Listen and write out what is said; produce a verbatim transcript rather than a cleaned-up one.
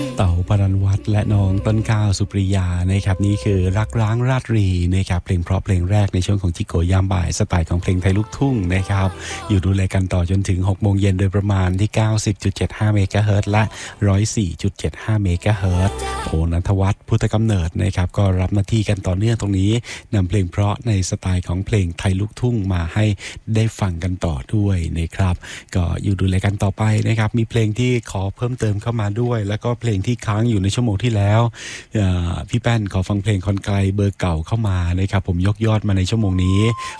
เต๋า ปรัญวัฒน์ และน้องต้นข้าว สุปริยานะครับนี่คือรักร้างราตรีนะครับเพลงเพราะเพลงแรกในช่วงของจิโกยามบ่ายสไตล์ของเพลงไทยลูกทุ่งนะครับอยู่ดูแลกันต่อจนถึงหกโมงเย็นโดยประมาณที่ เก้าสิบจุดเจ็ดห้า เมกะเฮิรตซ์และ หนึ่งร้อยสี่จุดเจ็ดห้า เมกะเฮิรตซ์โอณัฐวัฒน์พุทธกำเนิดนะครับก็รับหน้าที่กันต่อเนื่องตรงนี้นำเพลงเพราะในสไตล์ของเพลงไทยลูกทุ่งมาให้ได้ฟังกันต่อด้วยนะครับก็อยู่ดูแลกันต่อไปนะครับมีเพลงที่ขอเพิ่มเติมเข้ามาด้วยแล้วก็เพลงที่ค้างอยู่ในชั่วโมงที่แล้วพี่แป้นขอฟังเพลงคนไกลเบอร์เก่าเข้ามานะครับผมยกยอดมาในชั่วโมงนี้